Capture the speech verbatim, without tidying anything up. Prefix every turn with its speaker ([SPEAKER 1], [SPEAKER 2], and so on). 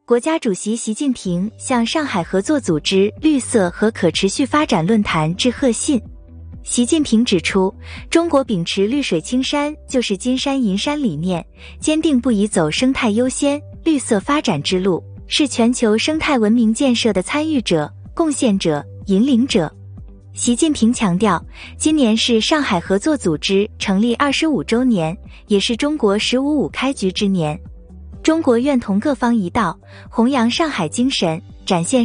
[SPEAKER 1] 国家主席习近平向上海合作组织绿色和可持续发展论坛致贺信。习近平指出，中国秉持绿水青山就是金山银山理念，坚定不移走生态优先、绿色发展之路，是全球生态文明建设的参与者、贡献者、引领者。习近平强调，今年是上海合作组织成立二十五周年，也是中国十五五开局之年。中国愿同各方一道，弘扬上海精神，展现